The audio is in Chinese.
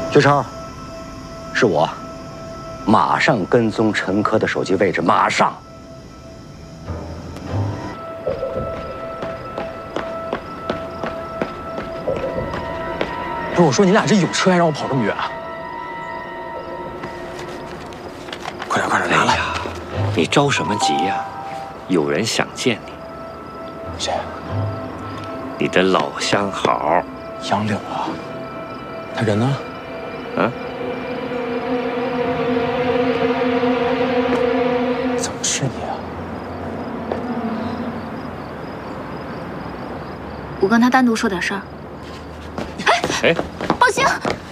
薛超，是我，马上跟踪陈科的手机位置，马上。 不是我说你俩这有车还让我跑这么远啊？快点快点拿来！ 你着什么急呀？有人想见你。 谁？ 你的老相好杨柳啊。他人呢？ 啊？ 怎么是你啊？ 我跟他单独说点事儿。 哎， 报兴，